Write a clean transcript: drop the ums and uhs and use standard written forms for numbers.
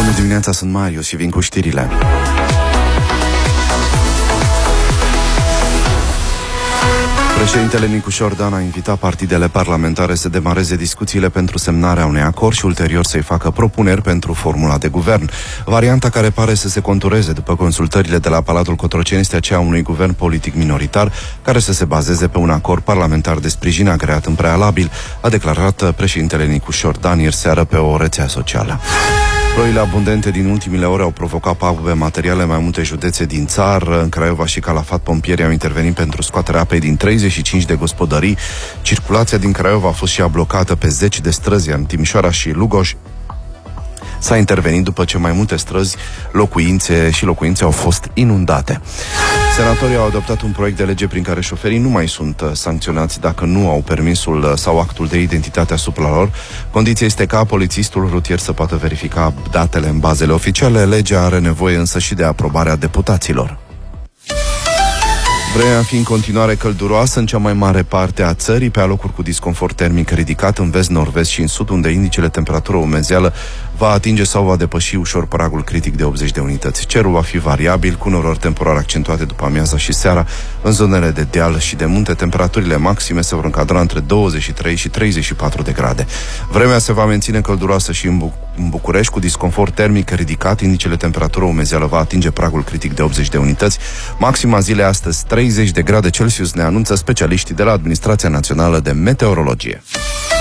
Bună dimineața, sunt Marius și vin cu știrile. Președintele Nicușor Dan a invitat partidele parlamentare să demareze discuțiile pentru semnarea unui acord și ulterior să-i facă propuneri pentru formula de guvern. Varianta care pare să se contureze după consultările de la Palatul Cotroceni este aceea unui guvern politic minoritar care să se bazeze pe un acord parlamentar de sprijin agreat în prealabil, a declarat președintele Nicușor Dan ieri seară pe o rețea socială. Ploile abundente din ultimile ore au provocat pagube materiale în mai multe județe din țară. În Craiova și Calafat, pompierii au intervenit pentru scoaterea apei din 35 de gospodării. Circulația din Craiova a fost și blocată pe 10 de străzi, în Timișoara și Lugoj s-a intervenit după ce mai multe străzi, locuințe au fost inundate. Senatorii au adoptat un proiect de lege prin care șoferii nu mai sunt sancționați dacă nu au permisul sau actul de identitate asupra lor. Condiția este ca polițistul rutier să poată verifica datele în bazele oficiale. Legea are nevoie însă și de aprobarea deputaților. Vremea fi în continuare călduroasă în cea mai mare parte a țării, pe alocuri cu disconfort termic ridicat în vest, nord-vest și în sud, unde indicele temperatură umezeală va atinge sau va depăși ușor pragul critic de 80 de unități. Cerul va fi variabil, cu norori temporare accentuate după amiaza și seara. În zonele de deal și de munte, temperaturile maxime se vor încadra între 23 și 34 de grade. Vremea se va menține călduroasă și în București, cu disconfort termic ridicat. Indicele temperatură umezeală va atinge pragul critic de 80 de unități. Maxima zilei astăzi 30 de grade Celsius, ne anunță specialiștii de la Administrația Națională de Meteorologie.